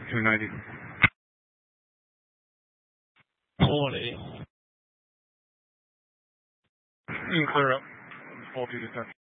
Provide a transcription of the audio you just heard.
290. Quality. You can clear up. Faulty detector.